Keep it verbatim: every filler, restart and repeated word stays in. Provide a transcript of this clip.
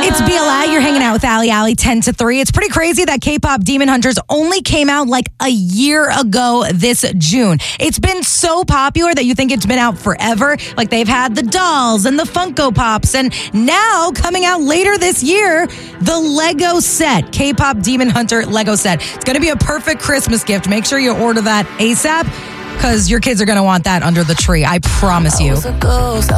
It's B L I. You're hanging out with Ali Ali ten to three. It's pretty crazy that K-pop Demon Hunters only came out like a year ago this June. It's been so popular that you think it's been out forever. Like they've had the dolls and the Funko Pops, and now coming out later this year, the Lego set, K-pop Demon Hunter Lego set. It's going to be a perfect Christmas gift. Make sure you order that ASAP because your kids are going to want that under the tree. I promise you.